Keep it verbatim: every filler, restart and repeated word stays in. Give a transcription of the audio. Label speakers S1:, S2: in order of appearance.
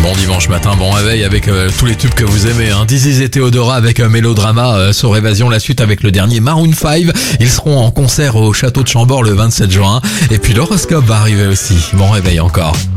S1: Bon dimanche matin, bon réveil avec euh, tous les tubes que vous aimez. Hein. Dizzy et Theodora avec euh, Mélodrama euh, sur Évasion. La suite avec le dernier Maroon cinq. Ils seront en concert au château de Chambord le vingt-sept juin. Et puis l'horoscope va arriver aussi. Bon réveil encore.